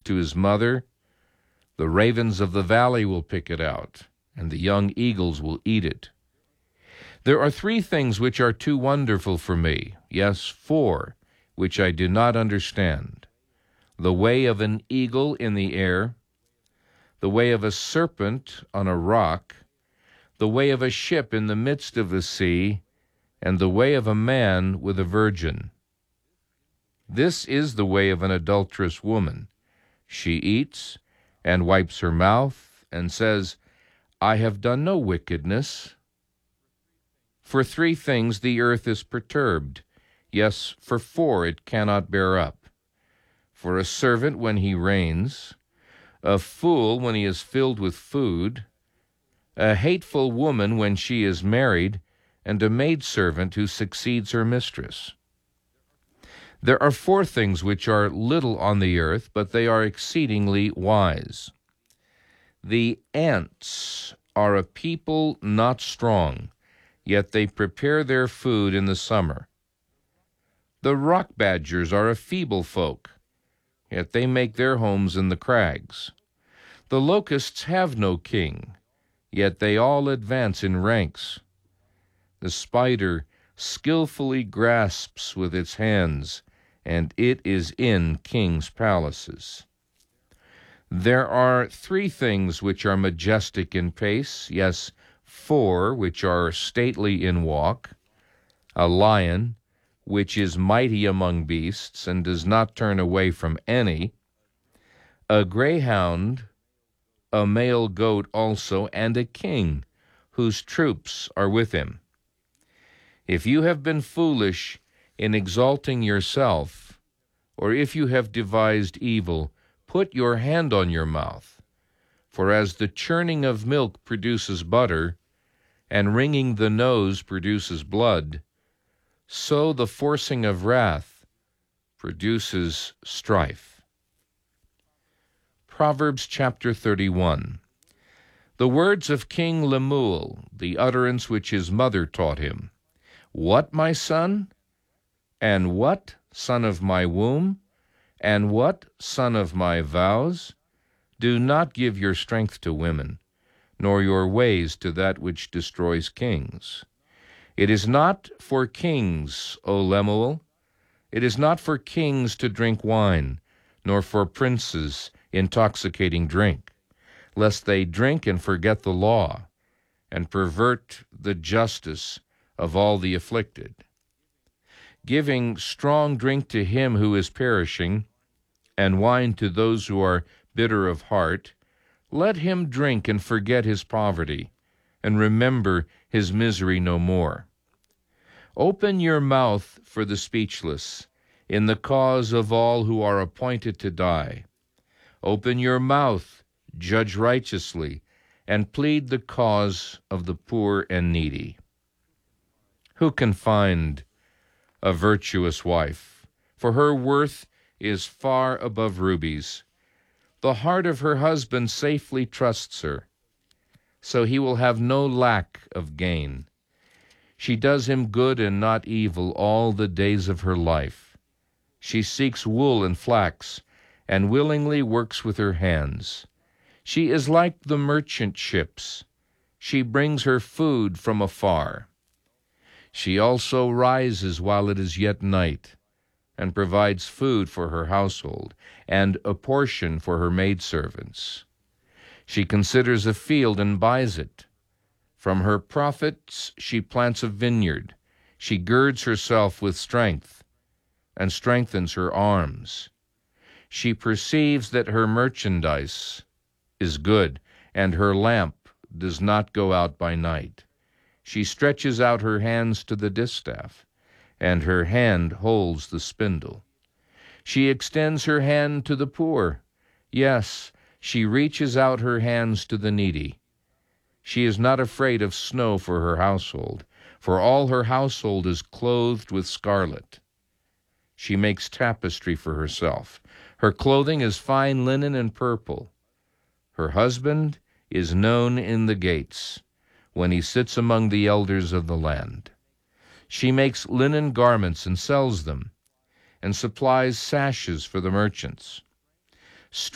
to his mother, the ravens of the valley will pick it out, and the young eagles will eat it. There are 3 things which are too wonderful for me, yes, 4, which I do not understand: the way of an eagle in the air, the way of a serpent on a rock, the way of a ship in the midst of the sea, and the way of a man with a virgin. This is the way of an adulterous woman. She eats and wipes her mouth and says, I have done no wickedness. For 3 things the earth is perturbed. Yes, for 4 it cannot bear up. For a servant when he reigns, a fool when he is filled with food, a hateful woman when she is married, and a maidservant who succeeds her mistress. There are 4 things which are little on the earth, but they are exceedingly wise. The ants are a people not strong, yet they prepare their food in the summer. The rock badgers are a feeble folk, yet they make their homes in the crags. The locusts have no king, yet they all advance in ranks. The spider skillfully grasps with its hands, and it is in kings' palaces. There are 3 things which are majestic in pace, yes, 4 which are stately in walk: a lion, which is mighty among beasts, and does not turn away from any; a greyhound, a male goat also, and a king, whose troops are with him. If you have been foolish in exalting yourself, or if you have devised evil, put your hand on your mouth. For as the churning of milk produces butter, and wringing the nose produces blood, so the forcing of wrath produces strife. Proverbs chapter 31. The words of King Lemuel, the utterance which his mother taught him. What, my son? And what, son of my womb? And what, son of my vows? Do not give your strength to women, nor your ways to that which destroys kings. It is not for kings, O Lemuel, it is not for kings to drink wine, nor for princes intoxicating drink, lest they drink and forget the law, and pervert the justice of all the afflicted. Giving strong drink to him who is perishing, and wine to those who are bitter of heart, let him drink and forget his poverty, and remember his misery no more. Open your mouth for the speechless, in the cause of all who are appointed to die. Open your mouth, judge righteously, and plead the cause of the poor and needy. Who can find a virtuous wife? For her worth is far above rubies. The heart of her husband safely trusts her, so he will have no lack of gain. She does him good and not evil all the days of her life. She seeks wool and flax, and willingly works with her hands. She is like the merchant ships. She brings her food from afar. She also rises while it is yet night, and provides food for her household, and a portion for her maidservants. She considers a field and buys it. From her profits she plants a vineyard. She girds herself with strength, and strengthens her arms. She perceives that her merchandise is good, and her lamp does not go out by night. She stretches out her hands to the distaff, and her hand holds the spindle. She extends her hand to the poor. Yes, she reaches out her hands to the needy. She is not afraid of snow for her household, for all her household is clothed with scarlet. She makes tapestry for herself. Her clothing is fine linen and purple. Her husband is known in the gates, when he sits among the elders of the land. She makes linen garments and sells them, and supplies sashes for the merchants.